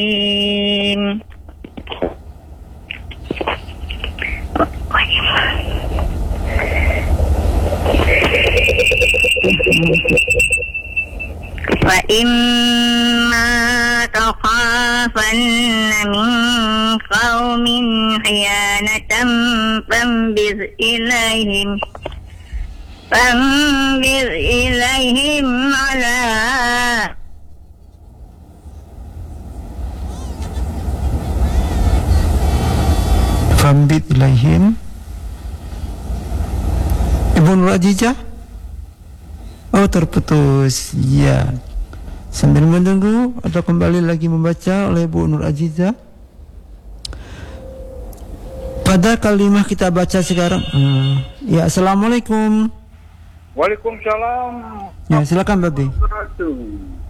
وإما تخافن من قوم خيانة فانبذ إليهم على Fambit ilaihim. Ibu Nur Azizah? Oh, terputus. Ya. Sambil menunggu atau kembali lagi membaca oleh Bu Nur Azizah. Pada kalimat kita baca sekarang. Ya, assalamualaikum. Waalaikumsalam. Ya, silakan Babi.